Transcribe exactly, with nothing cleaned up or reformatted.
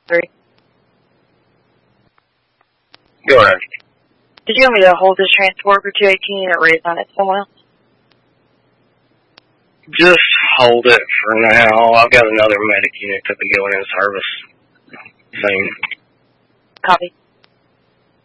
Three. Go ahead. Did you want me to hold this transport for two eighteen or reassign it to someone else? Just hold it for now. I've got another medic unit to be going in service soon. Copy.